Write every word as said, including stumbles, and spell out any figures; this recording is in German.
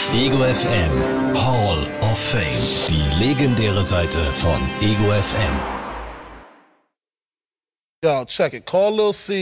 Ego F M Hall of Fame. Die legendäre Seite von Ego F M. Yo, check it. Call Lil C.